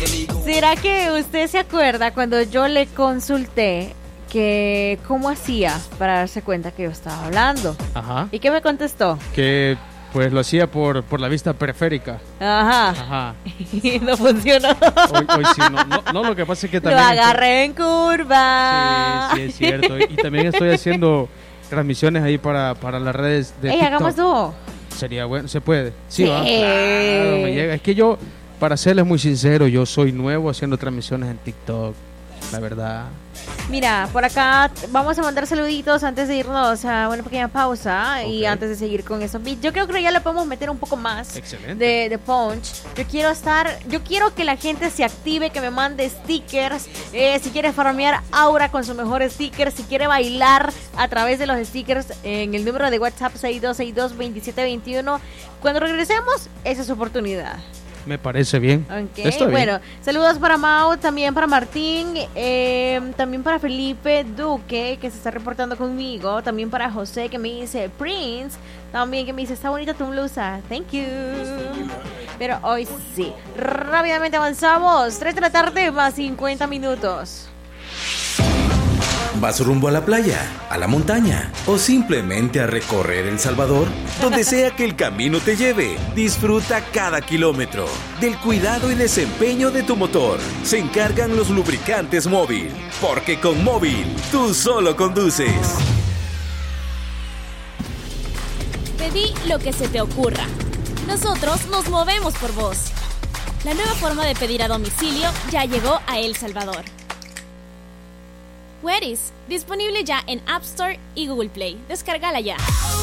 ¿Será que usted se acuerda cuando yo le consulté que cómo hacía para darse cuenta que yo estaba hablando? Ajá. ¿Y qué me contestó? Que pues lo hacía por la vista periférica. Ajá. Ajá. Y no funcionó. Hoy sí, no, lo que pasa es que Lo también... agarré en curva. Sí, es cierto. Y también estoy haciendo transmisiones ahí para las redes de Ey, TikTok. hagamos dúo. Sería bueno, ¿se puede? Sí, Sí. va, claro, me llega. Es que yo, para serles muy sincero, yo soy nuevo haciendo transmisiones en TikTok, la verdad. Mira, por acá vamos a mandar saluditos antes de irnos a una pequeña pausa y Ok. antes de seguir con esos beats. Yo creo que ya le podemos meter un poco más Excelente. de punch. Yo quiero que la gente se active, que me mande stickers. Si quiere farmear Aura con su mejor sticker, si quiere bailar a través de los stickers en el número de WhatsApp 6262-2721. Cuando regresemos, esa es su oportunidad. Me parece bien. Ok, Está bien. bueno, saludos para Mau, también para Martín, también para Felipe Duque, que se está reportando conmigo, también para José, que me dice Prince, también que me dice, está bonita tu blusa, thank you. Pero hoy sí, rápidamente avanzamos, 3 de la tarde más 50 minutos. ¿Vas rumbo a la playa, a la montaña o simplemente a recorrer El Salvador? Donde sea que el camino te lleve, disfruta cada kilómetro. Del cuidado y desempeño de tu motor se encargan los lubricantes Móvil, porque con Móvil tú solo conduces. Pedí lo que se te ocurra. Nosotros nos movemos por vos. La nueva forma de pedir a domicilio ya llegó a El Salvador. Where's, disponible ya en App Store y Google Play. Descárgala ya.